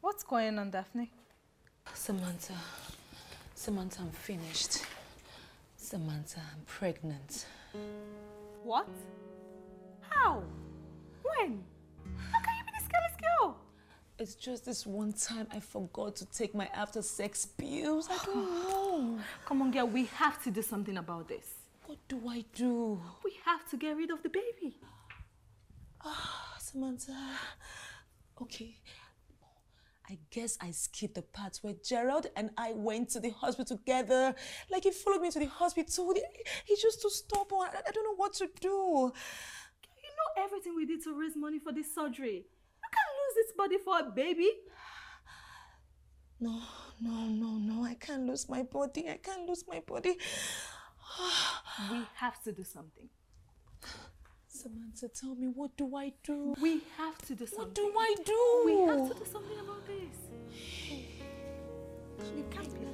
What's going on, Daphne? Samantha, I'm finished. Samantha, I'm pregnant. What? How? When? How can you be this careless girl? It's just this one time I forgot to take my after-sex pills. I don't know. Come on, girl, we have to do something about this. What do I do? We have to get rid of the baby. Samantha. Okay. I guess I skipped the part where Gerald and I went to the hospital together. Like, he followed me to the hospital. He's just too stubborn. I don't know what to do. You know everything we did to raise money for this surgery. You can't lose this body for a baby. No. I can't lose my body. We have to do something. Samantha, tell me, what do I do? We have to do something. What do I do? We have to do something about this. You can't be